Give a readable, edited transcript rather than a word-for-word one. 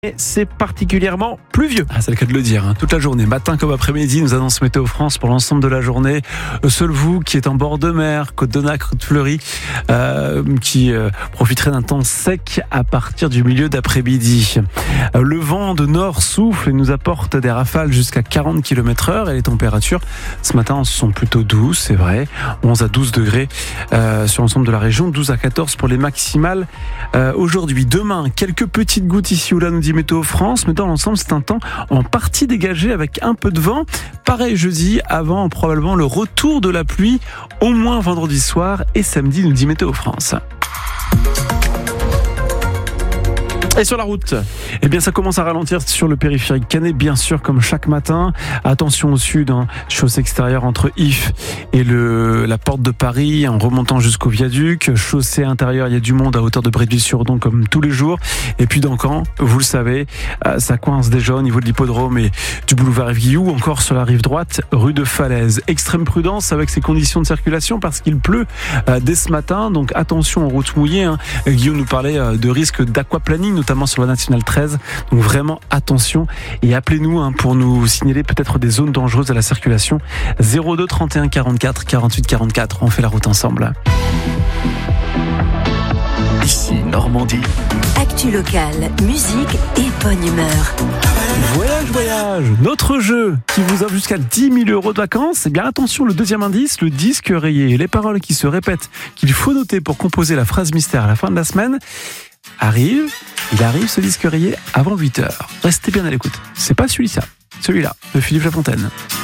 Et c'est particulièrement pluvieux. C'est le cas de le dire. Toute la journée, matin comme après-midi, nous annonce Météo France pour l'ensemble de la journée. Seul vous qui êtes en bord de mer, Côte d'Onac, Côte-Fleurie, qui profiterait d'un temps sec à partir du milieu d'après-midi. Le vent de nord souffle et nous apporte des rafales jusqu'à 40 km/h et les températures ce matin sont plutôt douces, c'est vrai. 11 à 12 degrés sur l'ensemble de la région, 12 à 14 pour les maximales aujourd'hui. Demain, quelques petites gouttes ici ou là, nous dit Météo France, mais dans l'ensemble, c'est un temps en partie dégagé avec un peu de vent. Pareil jeudi, avant probablement le retour de la pluie, au moins vendredi soir et samedi, nous dit Météo France. Et sur la route, eh bien ça commence à ralentir sur le périphérique Canet, bien sûr, comme chaque matin. Attention au sud, chaussée extérieure entre If et la porte de Paris, en remontant jusqu'au viaduc. Chaussée intérieure, il y a du monde à hauteur de Bréville-sur-Odon comme tous les jours. Et puis dans Caen, vous le savez, ça coince déjà au niveau de l'hippodrome et du boulevard Yves-Guillou, encore sur la rive droite, rue de Falaise. Extrême prudence avec ces conditions de circulation parce qu'il pleut dès ce matin, donc attention aux routes mouillées. Guillaume nous parlait de risque d'aquaplaning, notamment sur la nationale 13. Donc vraiment attention et appelez-nous pour nous signaler peut-être des zones dangereuses à la circulation. 02 31 44 48 44. On fait la route ensemble. Ici Normandie. Actu locale, musique et bonne humeur. Voyage, notre jeu qui vous offre jusqu'à 10 000 € de vacances. Eh bien attention, le deuxième indice, le disque rayé. Les paroles qui se répètent, qu'il faut noter pour composer la phrase mystère à la fin de la semaine. Il arrive ce disque rayé avant 8h. Restez bien à l'écoute. C'est pas celui-là, de Philippe Lafontaine.